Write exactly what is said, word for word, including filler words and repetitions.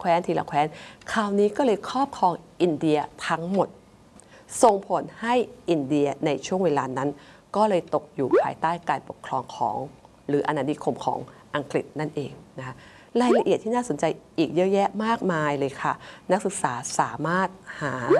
ว้นทีละแคว้นคราวนี้ก็เลยครอบครองอินเดียทั้งหมดส่งผลให้อินเดียในช่วงเวลานั้นก็เลยตกอยู่ภายใต้การปกครองของหรืออาณานิคมของอังกฤษนั่นเองนะคะรายละเอียดที่น่าสนใจอีกเยอะแยะมากมายเลยค่ะนักศึกษาสามารถหา